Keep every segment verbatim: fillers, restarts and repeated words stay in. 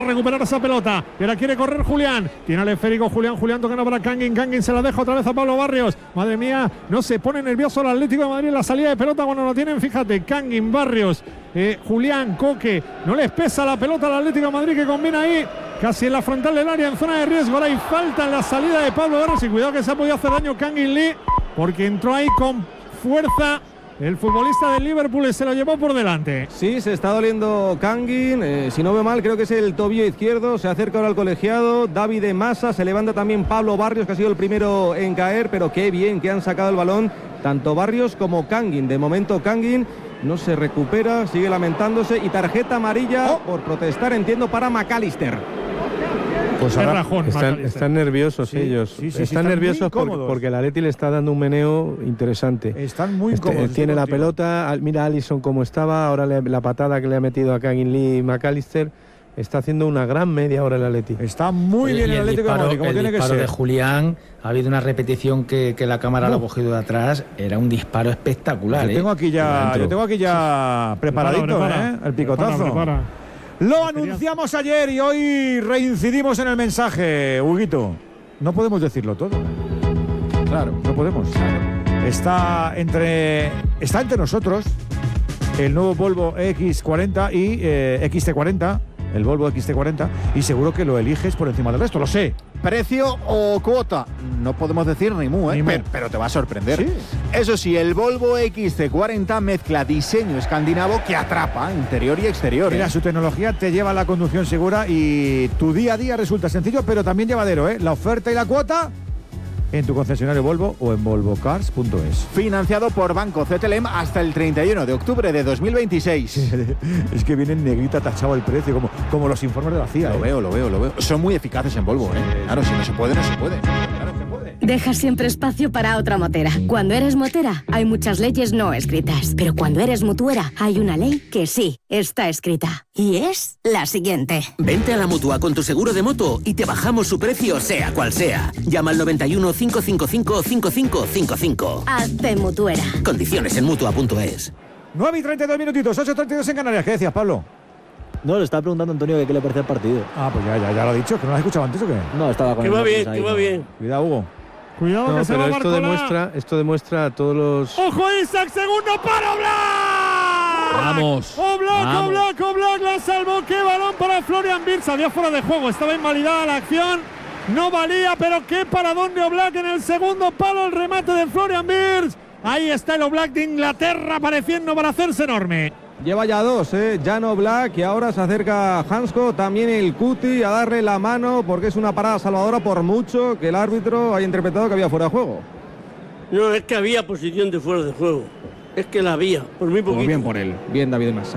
recuperar esa pelota, que la quiere correr Julián, tiene al esférico Julián, Julián tocando para Kangin, Kangin se la deja otra vez a Pablo Barrios, madre mía, no se pone nervioso el Atlético de Madrid en la salida de pelota cuando lo tienen, fíjate, Kangin, Barrios, eh, Julián, Coque, no les pesa la pelota al Atlético de Madrid que combina ahí, casi en la frontal del área, en zona de riesgo, ahora hay falta en la salida de Pablo Barrios y cuidado que se ha podido hacer daño Kangin Lee, porque entró ahí con fuerza. El futbolista del Liverpool se lo llevó por delante. Sí, se está doliendo Kangin. Eh, si no veo mal, creo que es el tobillo izquierdo. Se acerca ahora al colegiado. David de Masa. Se levanta también Pablo Barrios, que ha sido el primero en caer. Pero qué bien que han sacado el balón. Tanto Barrios como Kangin. De momento Kangin no se recupera. Sigue lamentándose. Y tarjeta amarilla oh. por protestar, entiendo, para McAllister. Pues ahora rajón, están, están nerviosos sí, ellos. Sí, sí, están, sí, están nerviosos porque, porque el Atleti le está dando un meneo interesante. Están muy este, cómodos. Tiene la pelota, mira a Alisson cómo estaba, ahora le, la patada que le ha metido a Kangin Lee y McAllister. Está haciendo una gran media ahora el Atleti. Está muy bien el, el Atlético de Madrid, como tiene que ser. El disparo de Julián, ha habido una repetición que, que la cámara no. lo ha cogido de atrás. Era un disparo espectacular. Yo ¿eh? tengo aquí ya, yo tengo aquí ya sí. preparadito, prepara, prepara. ¿eh? El picotazo. Prepara, prepara. Lo anunciamos ayer y hoy reincidimos en el mensaje, Huguito. No podemos decirlo todo. Claro, no podemos. Está entre, está entre nosotros el nuevo Volvo X cuarenta y eh, X T cuarenta, el Volvo X T cuarenta, y seguro que lo eliges por encima del resto, lo sé. Precio o cuota, no podemos decir ni mu, ¿eh? Ni mu. Pero, pero te va a sorprender. ¿Sí? Eso sí, el Volvo X C cuarenta mezcla diseño escandinavo que atrapa interior y exterior. Mira, ¿eh? su tecnología te lleva a la conducción segura y tu día a día resulta sencillo, pero también llevadero, ¿eh? La oferta y la cuota en tu concesionario Volvo o en volvo cars punto es. Financiado por Banco C T L M hasta el treinta y uno de octubre de dos mil veintiséis. Es que viene en negrita tachado el precio, como, como los informes de la C I A. Lo ¿eh? veo, lo veo, lo veo. Son muy eficaces en Volvo, ¿eh? Claro, si no se puede, no se puede. Claro, se puede. Deja siempre espacio para otra motera. Cuando eres motera, hay muchas leyes no escritas. Pero cuando eres mutuera, hay una ley que sí está escrita. Y es la siguiente. Vente a la Mutua con tu seguro de moto y te bajamos su precio sea cual sea. Llama al noventa y uno, cinco cinco cinco, cinco cinco cinco cinco. Hazte mutuera. Condiciones en mutua punto es. nueve y treinta y dos minutitos, ocho y treinta y dos en Canarias. ¿Qué decías, Pablo? No, le estaba preguntando a Antonio que qué le parecía el partido. Ah, pues ya, ya, ya lo ha dicho, que no lo has escuchado antes o qué. No, estaba con que el va bien, ahí, que va no. bien. Cuidado, Hugo. Cuidado no, que se va a esto demuestra, esto demuestra a todos los... ¡Ojo, Isaac! ¡Segundo para Oblak! ¡Vamos! ¡Oblak, vamos. Oblak, Oblak! ¡La salvó! ¡Qué balón para Florian Wirtz! Había fuera de juego, estaba invalidada la acción. No valía, pero qué paradón de Oblak en el segundo palo, el remate de Florian Wirtz. Ahí está el Oblak de Inglaterra apareciendo para hacerse enorme. Lleva ya dos, ¿eh? Jan Oblak, y ahora se acerca Hansko, también el Cuti, a darle la mano porque es una parada salvadora por mucho que el árbitro haya interpretado que había fuera de juego. No, es que había posición de fuera de juego. Es que la había, por muy poquito. Pues bien por él, bien David Massa.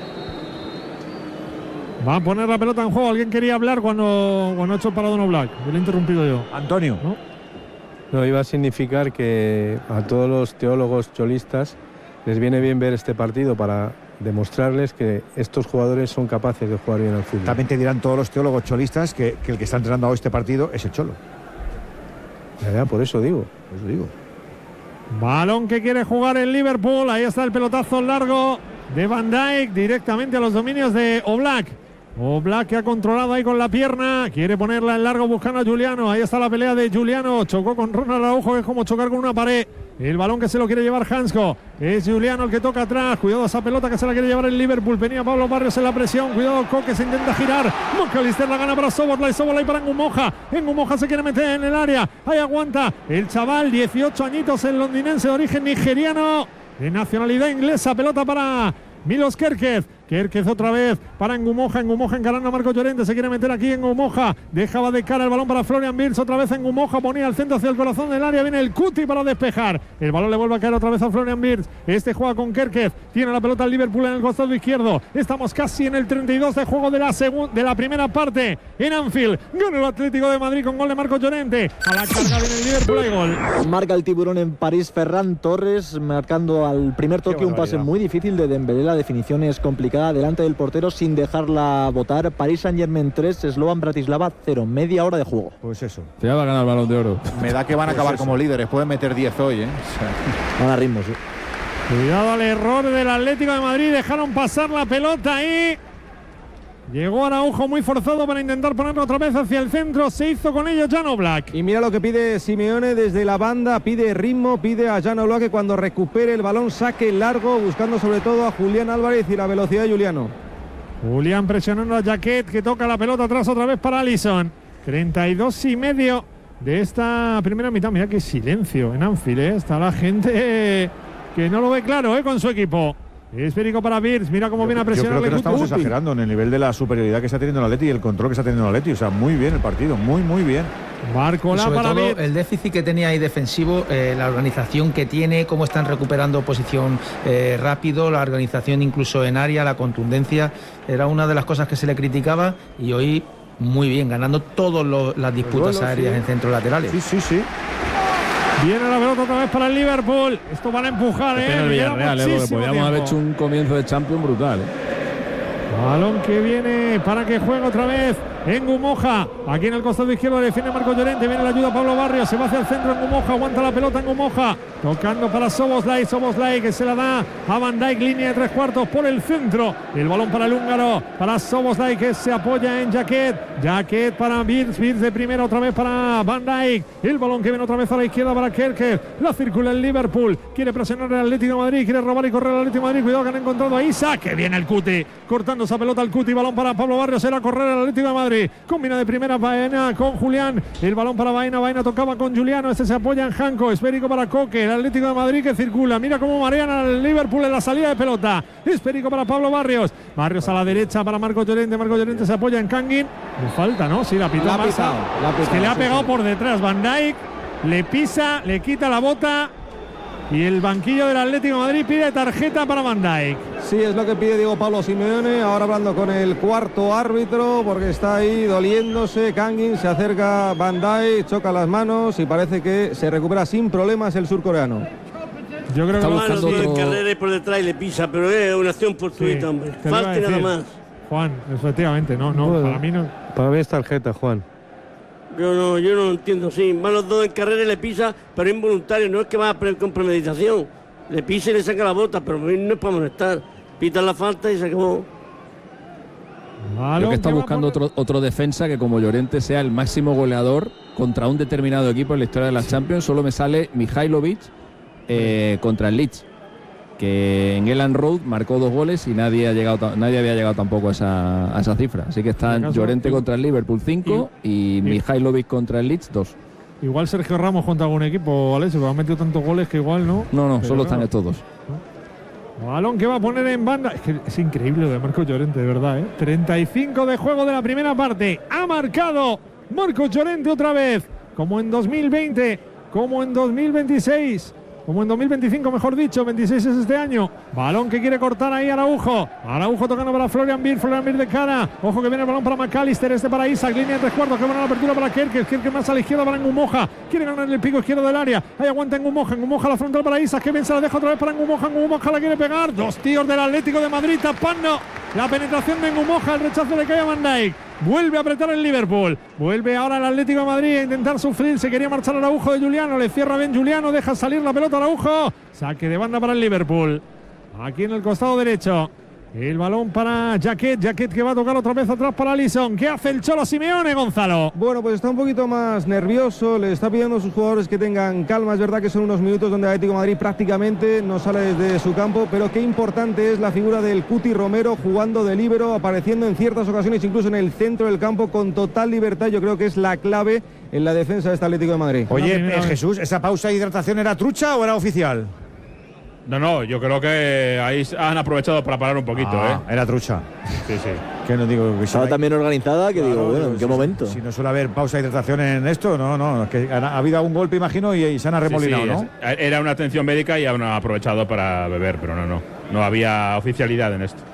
Va a poner la pelota en juego. Alguien quería hablar cuando, cuando ha hecho el paradón Oblak. Yo le he interrumpido yo. Antonio, ¿no? No, iba a significar que a todos los teólogos cholistas les viene bien ver este partido para demostrarles que estos jugadores son capaces de jugar bien al fútbol. También te dirán todos los teólogos cholistas que, que el que está entrenando a este partido es el Cholo. Ya, ya, por eso digo, por eso digo. Balón que quiere jugar el Liverpool. Ahí está el pelotazo largo de Van Dijk directamente a los dominios de Oblak. Oblak que ha controlado ahí con la pierna, quiere ponerla en largo buscando a Giuliano. Ahí está la pelea de Giuliano, chocó con Ronald Araujo, que es como chocar con una pared. El balón que se lo quiere llevar Hansko, es Giuliano el que toca atrás. Cuidado esa pelota que se la quiere llevar el Liverpool. Venía Pablo Barrios en la presión, cuidado Coque, se intenta girar. McAllister la gana para Szoboszlai, Szoboszlai para Ngumoja. Ngumoja se quiere meter en el área, ahí aguanta el chaval, dieciocho añitos, el londinense de origen nigeriano, de nacionalidad inglesa. Pelota para Milos Kerkez. Kerkez otra vez para Ngumoja. Ngumoja encarando a Marco Llorente. Se quiere meter aquí en Ngumoja. Dejaba de cara el balón para Florian Wirtz. Otra vez en Ngumoja. Ponía el centro hacia el corazón del área. Viene el Cuti para despejar. El balón le vuelve a caer otra vez a Florian Wirtz. Este juega con Kerkez. Tiene la pelota el Liverpool en el costado izquierdo. Estamos casi en el treinta y dos de juego de la, de la primera parte. En Anfield. Gana el Atlético de Madrid con gol de Marco Llorente. A la carga viene el Liverpool. Hay gol. Marca el tiburón en París Ferran Torres, marcando al primer toque un pase muy difícil de Dembélé. La definición es complicada delante del portero sin dejarla botar. París Saint-Germain tres, Slovan Bratislava cero. Media hora de juego. Pues eso. Ya va a ganar el Balón de Oro. Me da que van a pues acabar eso. como líderes. Pueden meter diez hoy, ¿eh? Van a ritmo, sí. Cuidado al error del Atlético de Madrid. Dejaron pasar la pelota ahí. Llegó Araujo muy forzado para intentar ponerlo otra vez hacia el centro. Se hizo con ello Jan Oblak. Y mira lo que pide Simeone desde la banda. Pide ritmo, pide a Jan Oblak que cuando recupere el balón saque largo, buscando sobre todo a Julián Álvarez y la velocidad de Juliano. Julián presionando a Jaquet, que toca la pelota atrás otra vez para Alisson. treinta y dos y medio de esta primera mitad. Mira qué silencio en Anfield, ¿eh? Está la gente eh, que no lo ve claro, ¿eh? Con su equipo. Esférico para Birz, mira cómo viene a presionar. Yo creo que no estamos exagerando en el nivel de la superioridad que está teniendo el Atleti y el control que está teniendo el Atleti. O sea, muy bien el partido, muy, muy bien. Marco la para todo, el déficit que tenía ahí defensivo, eh, la organización que tiene, cómo están recuperando posición eh, rápido, la organización incluso en área, la contundencia, era una de las cosas que se le criticaba y hoy muy bien, ganando todas las disputas bueno, aéreas sí. en centros laterales. Sí, sí, sí. Viene la pelota otra vez para el Liverpool. Esto van a empujar, ¿eh? El Villarreal, eh, porque podríamos haber hecho un comienzo de Champions brutal, ¿eh? Balón que viene para que juegue otra vez en Gumoja. Aquí en el costado izquierdo defiende Marco Llorente. Viene la ayuda Pablo Barrios. Se va hacia el centro en Gumoja. Aguanta la pelota en Gumoja. Tocando para Szoboszlai. Szoboszlai que se la da a Van Dijk. Línea de tres cuartos por el centro. El balón para el húngaro. Para Szoboszlai que se apoya en Jaquet. Jaquet para Birz. Birz de primera otra vez para Van Dijk. El balón que viene otra vez a la izquierda para Kerker. La circula el Liverpool. Quiere presionar el Atlético de Madrid. Quiere robar y correr el Atlético de Madrid. Cuidado que han encontrado a Isak. Que viene el Cuti. Cortando esa pelota al Cuti. Balón para Pablo Barrios. Era correr el Atlético de Madrid. Combina de primera Baena con Julián. El balón para Baena. Baena tocaba con Juliano. Este se apoya en Janko. Esférico para Coque. El Atlético de Madrid que circula. Mira cómo marean al Liverpool en la salida de pelota. Esférico para Pablo Barrios. Barrios a la derecha para Marco Llorente. Marco Llorente se apoya en Kangin. Le falta, ¿no? Sí, la pitó. La ha pisado, la ha pisado, es que le ha sí, pegado sí. por detrás. Van Dijk le pisa, le quita la bota. Y el banquillo del Atlético de Madrid pide tarjeta para Van Dijk. Sí, es lo que pide Diego Pablo Simeone. Ahora hablando con el cuarto árbitro, porque está ahí doliéndose. Kangin, se acerca Van Dijk, choca las manos y parece que se recupera sin problemas el surcoreano. Yo creo que está buscando buscando otro... carrera y por detrás y le pisa, pero es una acción fortuita, sí, hombre. Falta y nada más. Juan, efectivamente, no, no, bueno, para mí no. Para mí es tarjeta, Juan. Yo no, yo no lo entiendo, sí. Van los dos en carrera y le pisa, pero involuntario, no es que va con premeditación. Le pisa y le saca la bota, pero no es para molestar. Pita la falta y se acabó. Creo que está buscando otro, otro defensa que como Llorente sea el máximo goleador contra un determinado equipo en la historia de las Champions. Solo me sale Mihailovic eh, contra el Leeds, que en Elland Road marcó dos goles y nadie ha llegado nadie había llegado tampoco a esa, a esa cifra. Así que están Llorente contra el Liverpool cinco y, y Mihailovic contra el Leeds dos. Igual Sergio Ramos contra algún equipo, Alessio, porque ha metido tantos goles que igual no. No, no, pero solo claro. están estos dos. Balón que va a poner en banda. Es que es increíble lo de Marco Llorente, de verdad, ¿eh? treinta y cinco de juego de la primera parte. Ha marcado Marco Llorente otra vez. Como en dos mil veinte, como en dos mil veintiséis. Como en dos mil veinticinco, mejor dicho, veintiséis es este año. Balón que quiere cortar ahí Araujo. Araujo tocando para Florian Wirtz, Florian Wirtz de cara. Ojo que viene el balón para McAllister, este para Isak, línea de tres cuartos, que buena la apertura para Kerker. Kerker más a la izquierda para Ngumoja. Quiere ganar el pico izquierdo del área. Ahí aguanta Ngumoja, Ngumoja la frontal para Isak, que bien se la deja otra vez para Ngumoja. Ngumoja la quiere pegar. Dos tíos del Atlético de Madrid tapando la penetración de Ngumoja. El rechazo de Kaya Van Dijk. Vuelve a apretar el Liverpool. Vuelve ahora el Atlético de Madrid a intentar sufrir. Se quería marchar Araujo de Juliano. Le cierra bien Juliano. Deja salir la pelota Araujo. Saque de banda para el Liverpool. Aquí en el costado derecho. El balón para Jaquet. Jaquet que va a tocar otra vez atrás para Alisson. ¿Qué hace el Cholo Simeone, Gonzalo? Bueno, pues está un poquito más nervioso. Le está pidiendo a sus jugadores que tengan calma. Es verdad que son unos minutos donde el Atlético de Madrid prácticamente no sale desde su campo. Pero qué importante es la figura del Cuti Romero jugando de líbero, apareciendo en ciertas ocasiones incluso en el centro del campo con total libertad. Yo creo que es la clave en la defensa de este Atlético de Madrid. Oye, eh, Jesús, ¿esa pausa de hidratación era trucha o era oficial? No, no, yo creo que ahí han aprovechado para parar un poquito, ah, ¿eh? Era trucha. Sí, sí. Que no digo que estaba también organizada, que claro, digo, bueno, ¿en qué si, momento? Si no suele haber pausa de hidratación en esto, no, no, es que ha, ha habido algún golpe, imagino, y, y se han arremolinado, sí, sí, ¿no? Es, era una atención médica y han aprovechado para beber, pero no, no. No había oficialidad en esto.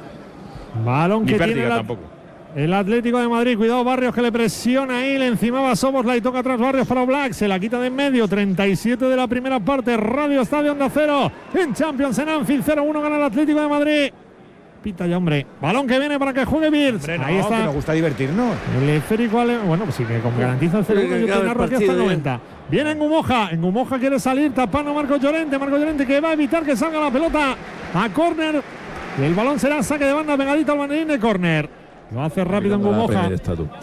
Balón que Ni tiene pértiga la... tampoco. El Atlético de Madrid, cuidado Barrios que le presiona ahí, le encimaba Szoboszlai, toca atrás Barrios para Oblak, se la quita de en medio, treinta y siete de la primera parte, Radio Estadio Onda Cero, en Champions en Anfield, cero uno gana el Atlético de Madrid. Pita ya, hombre. Balón que viene para que juegue Wirtz. No, ahí está. Que nos gusta divertirnos. El esférico, ale... bueno, pues sí que con garantiza el cero uno, yo te narro aquí hasta el noventa. Viene en Ngumoja, en Ngumoja quiere salir, tapando a Marco Llorente, Marco Llorente que va a evitar que salga la pelota a córner. El balón será saque de banda pegadito al banderín de córner. Lo hace rápido en Gumoja.